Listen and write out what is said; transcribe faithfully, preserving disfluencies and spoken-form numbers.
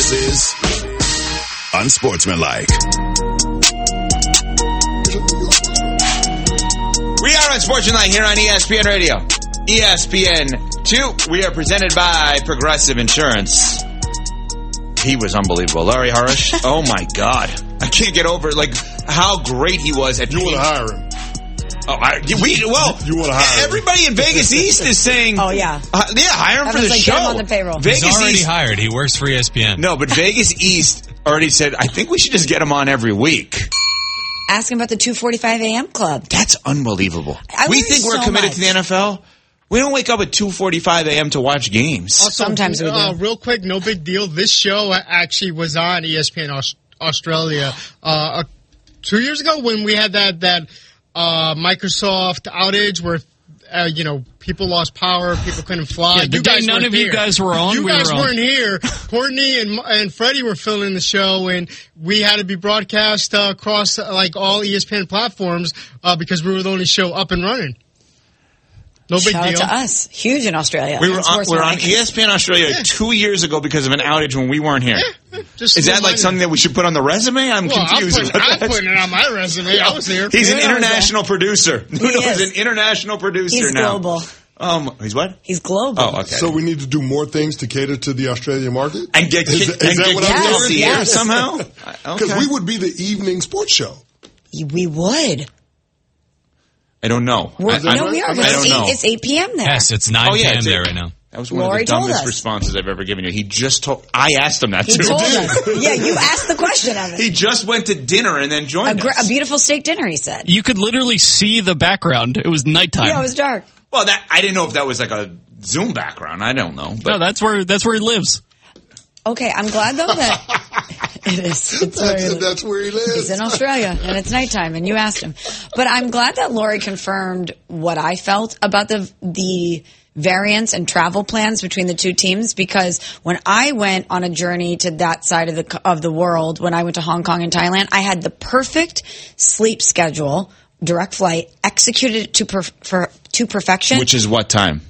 This is Unsportsmanlike. We are Unsportsmanlike here on E S P N Radio. E S P N two. We are presented by Progressive Insurance. He was unbelievable. Larry Harish. Oh, my God. I can't get over, like, how great he was at You want to hire him. Oh, I, we, well, you want to hire everybody him. in Vegas East is saying, oh, yeah. Uh, yeah, hire him that for the like show. On the payroll. Vegas He's already East, hired. He works for E S P N. No, but Vegas East already said, I think we should just get him on every week. Ask him about the two forty-five a.m. club. That's unbelievable. I we learned think we're so committed much. to the N F L. We don't wake up at two forty-five a.m. to watch games. Also, Sometimes we do. Uh, real quick, no big deal. This show actually was on E S P N Aus- Australia uh, two years ago when we had that that uh, Microsoft outage where uh, you know people lost power, people couldn't fly. Yeah, the you day guys none weren't of you here. guys were on, You we guys were on. weren't here. Courtney and and Freddie were filling the show, and we had to be broadcast uh, across uh, like all E S P N platforms uh, because we were the only show up and running. No big Shout deal. out to us. Huge in Australia. We were on, we were on Unsportsmanlike. E S P N Australia Yeah. two years ago because of an outage when we weren't here. Yeah, just Is that like reminder. something that we should put on the resume? I'm Well, I'm confused. putting, about I'm that. putting it on my resume. I was here. He's an Yeah, international producer. Who knows? is. An international producer He's now. global. Um, he's what? He's global. Oh, okay. So we need to do more things to cater to the Australian market? and get Is, kicked is and that get what kicked I'm Yes, off the hearing? air yes. somehow? Because Okay. we would be the evening sports show. We would. I don't know. We're, I, I, no, we are. I It's don't eight, know. It's eight p.m. there. Yes, it's nine Oh, yeah, p.m. it's there it. right now. That was one Lori of the told dumbest us. responses I've ever given you. He just told. I asked him that He too. told us. Yeah, you asked the question of it. He just went to dinner and then A, joined gr- us. a beautiful steak dinner, he said. You could literally see the background. It was nighttime. Yeah, it was dark. Well, that I didn't know if that was like a Zoom background. I don't know. But no, that's where that's where he lives. Okay, I'm glad though that it is. It's where he That's, lives. that's where he lives. He's in Australia, and it's nighttime, and you asked him. But I'm glad that Lori confirmed what I felt about the the variance and travel plans between the two teams, because when I went on a journey to that side of the of the world, when I went to Hong Kong and Thailand, I had the perfect sleep schedule, direct flight, executed it to per, for, to perfection. which is what time?